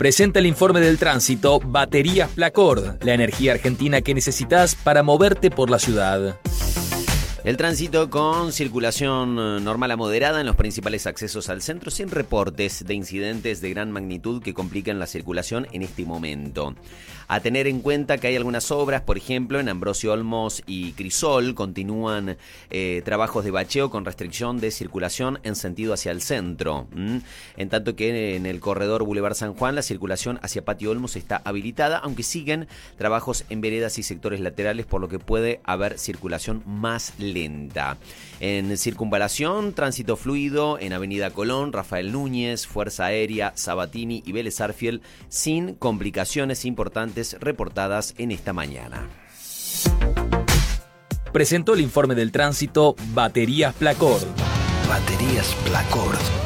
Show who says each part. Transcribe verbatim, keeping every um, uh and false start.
Speaker 1: Presenta el informe del tránsito Baterías Placord, la energía argentina que necesitas para moverte por la ciudad.
Speaker 2: El tránsito con circulación normal a moderada en los principales accesos al centro, sin reportes de incidentes de gran magnitud que complican la circulación en este momento. A tener en cuenta que hay algunas obras, por ejemplo, en Ambrosio Olmos y Crisol, continúan eh, trabajos de bacheo con restricción de circulación en sentido hacia el centro. ¿Mm? En tanto que en el corredor Boulevard San Juan, la circulación hacia Patio Olmos está habilitada, aunque siguen trabajos en veredas y sectores laterales, por lo que puede haber circulación más lenta. En circunvalación, tránsito fluido en Avenida Colón, Rafael Núñez, Fuerza Aérea, Sabatini y Vélez Arfiel, sin complicaciones importantes reportadas en esta mañana.
Speaker 1: Presentó el informe del tránsito Baterías Placord.
Speaker 3: Baterías Placord.